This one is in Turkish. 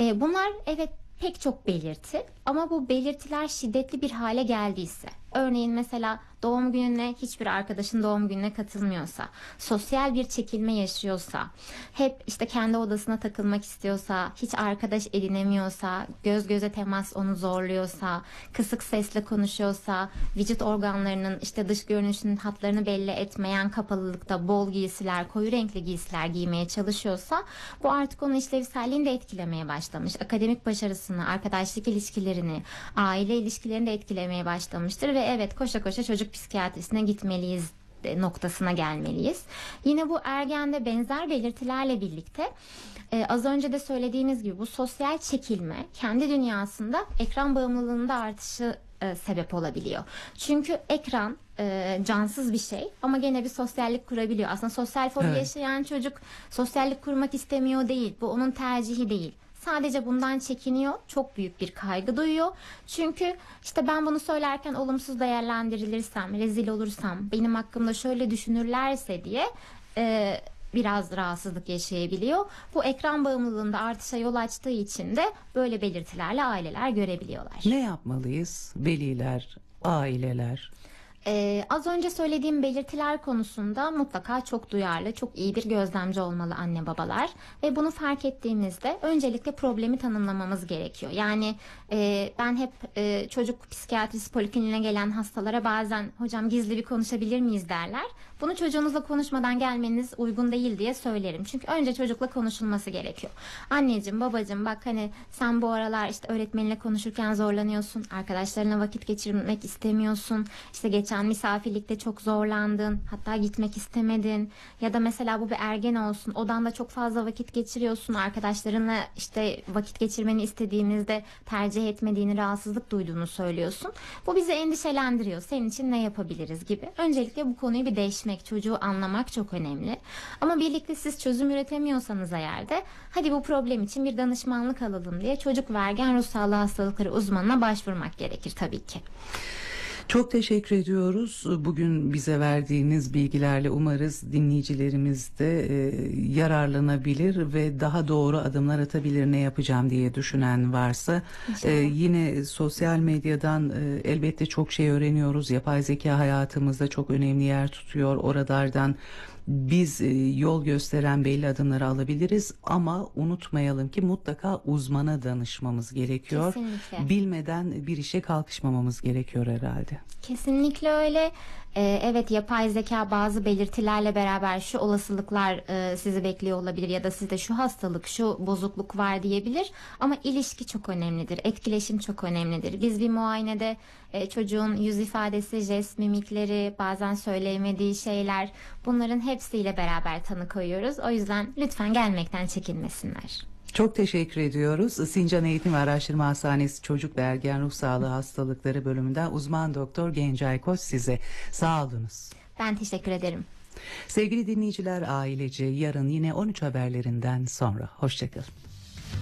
Bunlar evet pek çok belirti, ama bu belirtiler şiddetli bir hale geldiyse, örneğin mesela doğum gününe, hiçbir arkadaşın doğum gününe katılmıyorsa, sosyal bir çekilme yaşıyorsa, hep işte kendi odasına takılmak istiyorsa, hiç arkadaş edinemiyorsa, göz göze temas onu zorluyorsa, kısık sesle konuşuyorsa, vücut organlarının işte dış görünüşünün hatlarını belli etmeyen kapalılıkta bol giysiler, koyu renkli giysiler giymeye çalışıyorsa, bu artık onun işlevselliğini de etkilemeye başlamış. Akademik başarısını, arkadaşlık ilişkilerini, aile ilişkilerini de etkilemeye başlamıştır ve evet, koşa koşa çocuk psikiyatrisine gitmeliyiz noktasına gelmeliyiz. Yine bu ergende benzer belirtilerle birlikte az önce de söylediğimiz gibi bu sosyal çekilme kendi dünyasında ekran bağımlılığında artışı sebep olabiliyor. Çünkü ekran cansız bir şey ama gene bir sosyallik kurabiliyor. Aslında sosyal fobi yaşayan çocuk sosyallik kurmak istemiyor değil. Bu onun tercihi değil. Sadece bundan çekiniyor, çok büyük bir kaygı duyuyor. Çünkü işte ben bunu söylerken olumsuz değerlendirilirsem, rezil olursam, benim hakkımda şöyle düşünürlerse diye biraz rahatsızlık yaşayabiliyor. Bu ekran bağımlılığında artışa yol açtığı için de böyle belirtilerle aileler görebiliyorlar. Ne yapmalıyız? Veliler, aileler. Az önce söylediğim belirtiler konusunda mutlaka çok duyarlı, çok iyi bir gözlemci olmalı anne babalar ve bunu fark ettiğimizde öncelikle problemi tanımlamamız gerekiyor. Yani ben hep çocuk psikiyatrisi polikliniğine gelen hastalara bazen hocam gizli bir konuşabilir miyiz derler. Bunu çocuğunuzla konuşmadan gelmeniz uygun değil diye söylerim. Çünkü önce çocukla konuşulması gerekiyor. Anneciğim, babacığım, bak hani sen bu aralar işte öğretmeninle konuşurken zorlanıyorsun, arkadaşlarına vakit geçirmek istemiyorsun, işte geçen misafirlikte çok zorlandın, hatta gitmek istemedin, ya da mesela bu bir ergen olsun, odanda çok fazla vakit geçiriyorsun, arkadaşlarınla işte vakit geçirmeni istediğimizde tercih etmediğini, rahatsızlık duyduğunu söylüyorsun. Bu bizi endişelendiriyor. Senin için ne yapabiliriz gibi. Öncelikle bu konuyu bir değişmek, çocuğu anlamak çok önemli. Ama birlikte siz çözüm üretemiyorsanız eğer de hadi bu problem için bir danışmanlık alalım diye çocuk ve ergen ruh sağlığı hastalıkları uzmanına başvurmak gerekir tabii ki. Çok teşekkür ediyoruz. Bugün bize verdiğiniz bilgilerle umarız dinleyicilerimiz de yararlanabilir ve daha doğru adımlar atabilir, ne yapacağım diye düşünen varsa. Yine sosyal medyadan elbette çok şey öğreniyoruz. Yapay zeka hayatımızda çok önemli yer tutuyor. Oralardan biz yol gösteren belli adımları alabiliriz ama unutmayalım ki mutlaka uzmana danışmamız gerekiyor. Kesinlikle. Bilmeden bir işe kalkışmamamız gerekiyor herhalde. Kesinlikle öyle. Evet, yapay zeka bazı belirtilerle beraber şu olasılıklar sizi bekliyor olabilir ya da sizde şu hastalık, şu bozukluk var diyebilir. Ama ilişki çok önemlidir. Etkileşim çok önemlidir. Biz bir muayenede çocuğun yüz ifadesi, jest, mimikleri, bazen söyleyemediği şeyler, bunların hepsiyle beraber tanı koyuyoruz. O yüzden lütfen gelmekten çekinmesinler. Çok teşekkür ediyoruz. Sincan Eğitim ve Araştırma Hastanesi Çocuk ve Ergen Ruh Sağlığı Hastalıkları bölümünden uzman doktor Gencay Koç size. Sağ olunuz. Ben teşekkür ederim. Sevgili dinleyiciler, ailece yarın yine 13 haberlerinden sonra. Hoşçakalın.